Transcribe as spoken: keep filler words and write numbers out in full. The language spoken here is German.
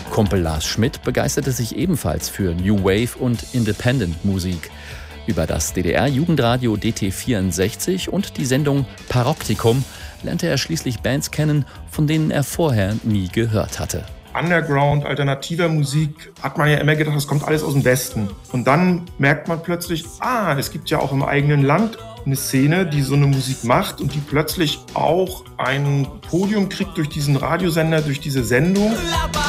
Kumpel Lars Schmidt begeisterte sich ebenfalls für New Wave und Independent-Musik. Über das D D R-Jugendradio D T vierundsechzig und die Sendung Paroktikum lernte er schließlich Bands kennen, von denen er vorher nie gehört hatte. Underground, alternativer Musik, hat man ja immer gedacht, das kommt alles aus dem Westen. Und dann merkt man plötzlich, ah, es gibt ja auch im eigenen Land eine Szene, die so eine Musik macht und die plötzlich auch ein Podium kriegt durch diesen Radiosender, durch diese Sendung.